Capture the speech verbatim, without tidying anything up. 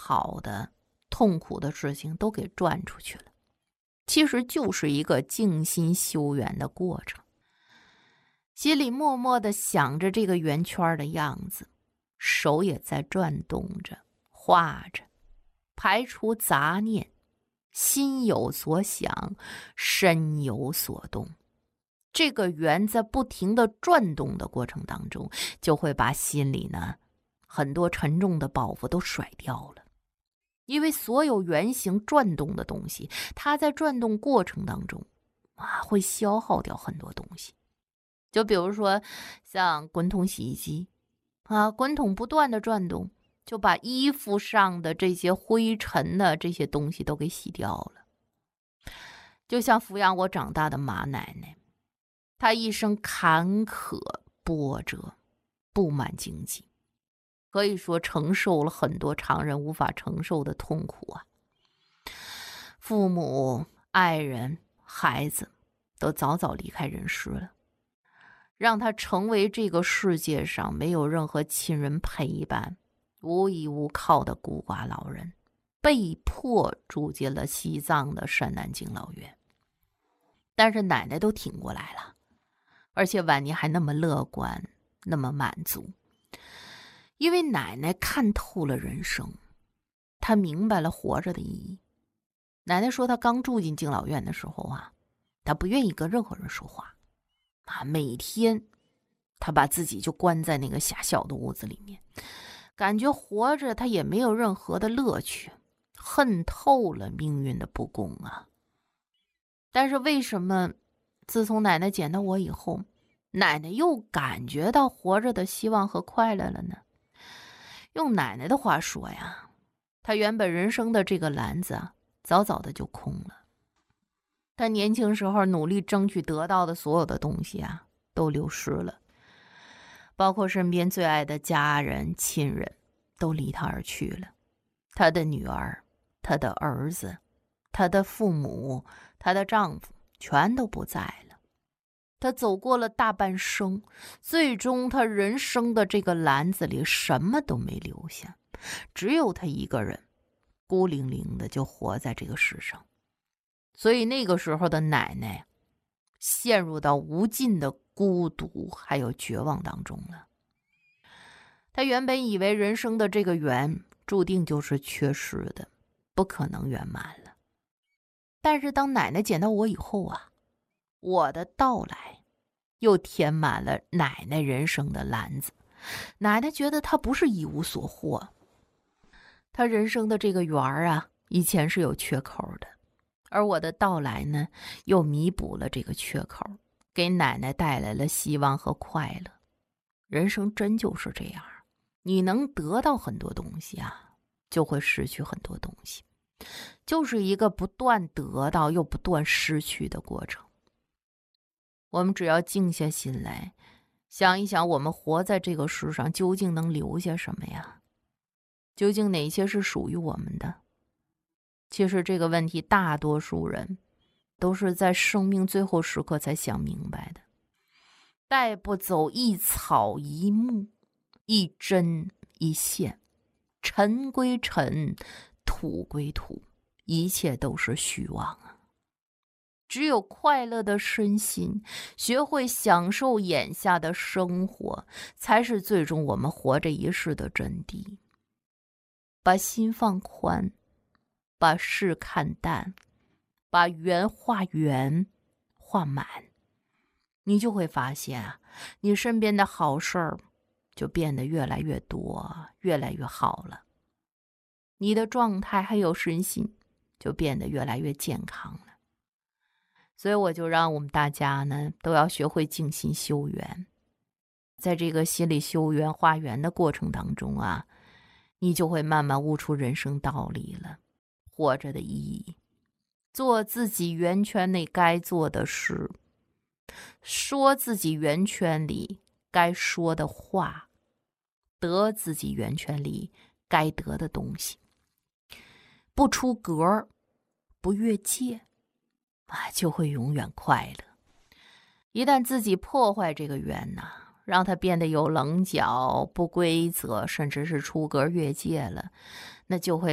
好的、痛苦的事情都给转出去了。其实就是一个静心修圆的过程。心里默默地想着这个圆圈的样子，手也在转动着、画着，排除杂念，心有所想，身有所动。这个圆在不停地转动的过程当中，就会把心里呢很多沉重的包袱都甩掉了。因为所有圆形转动的东西，它在转动过程当中啊，会消耗掉很多东西。就比如说像滚筒洗衣机啊，滚筒不断的转动，就把衣服上的这些灰尘的这些东西都给洗掉了。就像抚养我长大的马奶奶，她一生坎坷波折，布满荆棘，可以说承受了很多常人无法承受的痛苦啊。父母、爱人、孩子都早早离开人世了，让他成为这个世界上没有任何亲人陪伴、无依无靠的孤寡老人，被迫住进了西藏的山南敬老院。但是奶奶都挺过来了，而且晚年还那么乐观，那么满足。因为奶奶看透了人生，她明白了活着的意义。奶奶说她刚住进敬老院的时候啊，她不愿意跟任何人说话啊，每天她把自己就关在那个狭小的屋子里面，感觉活着她也没有任何的乐趣，恨透了命运的不公啊。但是为什么自从奶奶捡到我以后，奶奶又感觉到活着的希望和快乐了呢？用奶奶的话说呀，她原本人生的这个篮子啊，早早的就空了。她年轻时候努力争取得到的所有的东西啊，都流失了，包括身边最爱的家人、亲人都离她而去了。她的女儿、她的儿子、她的父母、她的丈夫全都不在了。她走过了大半生，最终她人生的这个篮子里什么都没留下，只有她一个人孤零零的就活在这个世上。所以那个时候的奶奶陷入到无尽的孤独还有绝望当中了。她原本以为人生的这个圆注定就是缺失的，不可能圆满了。但是当奶奶捡到我以后啊，我的到来又填满了奶奶人生的篮子。奶奶觉得她不是一无所获，她人生的这个圆儿啊，以前是有缺口的，而我的到来呢，又弥补了这个缺口，给奶奶带来了希望和快乐。人生真就是这样，你能得到很多东西啊，就会失去很多东西，就是一个不断得到又不断失去的过程。我们只要静下心来，想一想我们活在这个世上究竟能留下什么呀？究竟哪些是属于我们的？其实这个问题大多数人都是在生命最后时刻才想明白的。带不走一草一木，一针一线，尘归尘，土归土，一切都是虚妄啊。只有快乐的身心，学会享受眼下的生活，才是最终我们活这一世的真谛。把心放宽，把事看淡，把圆画圆画满，你就会发现啊，你身边的好事儿就变得越来越多，越来越好了。你的状态还有身心就变得越来越健康了。所以我就让我们大家呢，都要学会静心修圆。在这个心理修圆化圆的过程当中啊，你就会慢慢悟出人生道理了，活着的意义，做自己圆圈内该做的事，说自己圆圈里该说的话，得自己圆圈里该得的东西，不出格，不越界啊，就会永远快乐。一旦自己破坏这个圆呐，让它变得有棱角、不规则，甚至是出格越界了，那就会